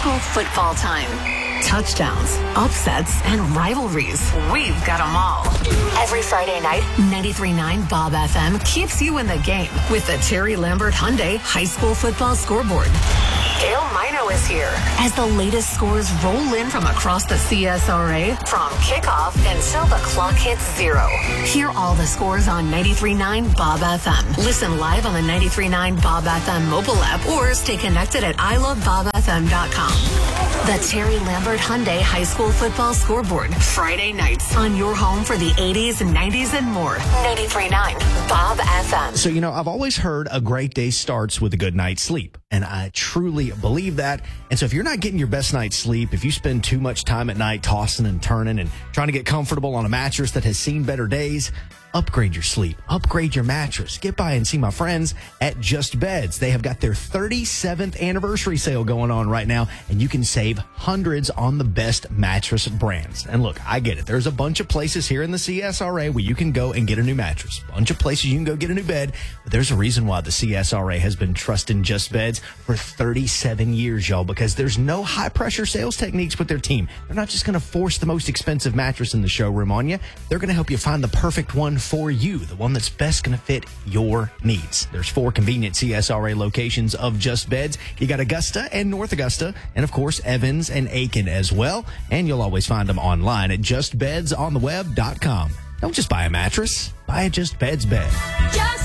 school football time. Touchdowns, upsets, and rivalries. We've got them all. Every Friday night, 93.9 Bob FM keeps you in the game with the Terry Lambert Hyundai High School Football Scoreboard. Gail Mino is here as the latest scores roll in from across the CSRA from kickoff until the clock hits 0. Hear all the scores on 93.9 Bob FM. Listen live on the 93.9 Bob FM mobile app or stay connected at ilovebobfm.com. The Terry Lambert Hyundai High School Football Scoreboard. Friday nights on your home for the 80s, 90s, and more. 93.9 Bob FM. So, I've always heard a great day starts with a good night's sleep. And I truly believe that. And so if you're not getting your best night's sleep, if you spend too much time at night tossing and turning and trying to get comfortable on a mattress that has seen better days, upgrade your sleep, upgrade your mattress. Get by and see my friends at Just Beds. They have got their 37th anniversary sale going on right now, and you can save hundreds on the best mattress brands. And look, I get it. There's a bunch of places here in the CSRA where you can go and get a new mattress. A bunch of places you can go get a new bed. But there's a reason why the CSRA has been trusting Just Beds for 37 years, y'all, because there's no high-pressure sales techniques with their team. They're not just going to force the most expensive mattress in the showroom on you. They're going to help you find the perfect one for you, the one that's best going to fit your needs. There's 4 convenient CSRA locations of Just Beds. You got Augusta and North Augusta, and of course, Evans and Aiken as well. And you'll always find them online at justbedsontheweb.com. Don't just buy a mattress, buy a Just Beds bed. Just